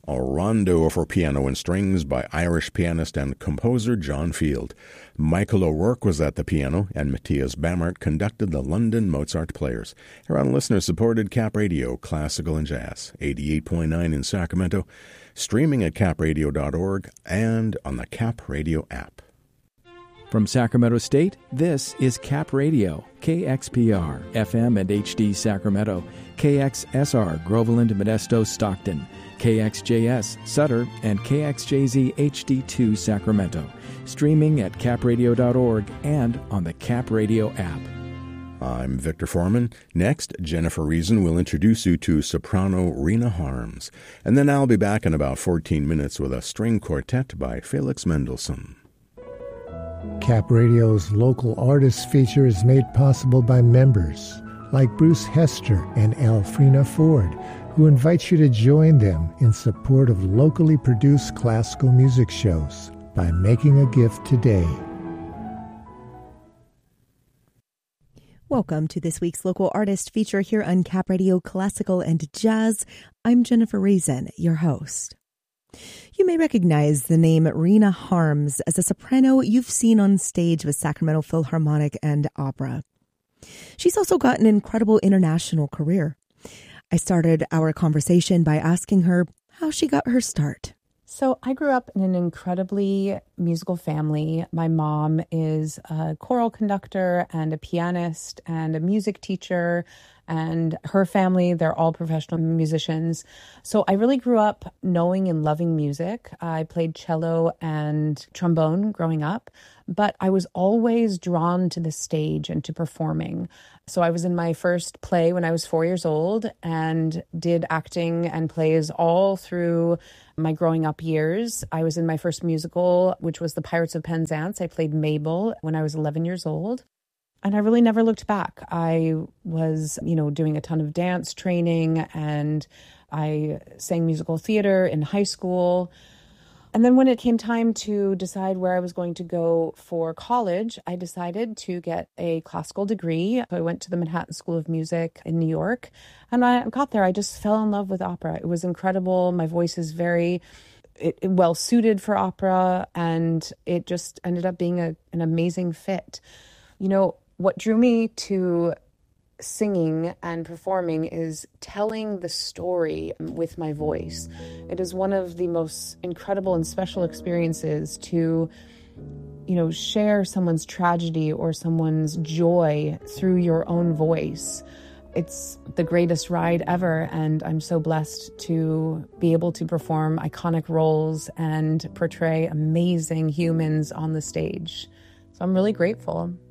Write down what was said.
a rondo for piano and strings by Irish pianist and composer John Field. Michael O'Rourke was at the piano, and Matthias Bamert conducted the London Mozart Players. Here on listener-supported Cap Radio, Classical and Jazz, 88.9 in Sacramento, streaming at capradio.org and on the Cap Radio app. From Sacramento State, this is Cap Radio, KXPR, FM and HD Sacramento, KXSR, Groveland, Modesto, Stockton, KXJS, Sutter, and KXJZ HD2 Sacramento, streaming at capradio.org and on the Cap Radio app. I'm Victor Foreman. Next, Jennifer Reason will introduce you to soprano Rena Harms. And then I'll be back in about 14 minutes with a string quartet by Felix Mendelssohn. Cap Radio's local artist feature is made possible by members like Bruce Hester and Alfrena Ford, who invite you to join them in support of locally produced classical music shows by making a gift today. Welcome to this week's local artist feature here on Cap Radio Classical and Jazz. I'm Jennifer Reason, your host. You may recognize the name Rena Harms as a soprano you've seen on stage with Sacramento Philharmonic and Opera. She's also got an incredible international career. I started our conversation by asking her how she got her start. So I grew up in an incredibly musical family. My mom is a choral conductor and a pianist and a music teacher, and her family, they're all professional musicians. So I really grew up knowing and loving music. I played cello and trombone growing up, but I was always drawn to the stage and to performing. So I was in my first play when I was 4 years old and did acting and plays all through my growing up years. I was in my first musical, which was The Pirates of Penzance. I played Mabel when I was 11 years old. And I really never looked back. I was, doing a ton of dance training, and I sang musical theater in high school. And then when it came time to decide where I was going to go for college, I decided to get a classical degree. So I went to the Manhattan School of Music in New York. And when I got there, I just fell in love with opera. It was incredible. My voice is very well suited for opera, and it just ended up being an amazing fit. What drew me to singing and performing is telling the story with my voice. It is one of the most incredible and special experiences to, share someone's tragedy or someone's joy through your own voice. It's the greatest ride ever, and I'm so blessed to be able to perform iconic roles and portray amazing humans on the stage. So I'm really grateful.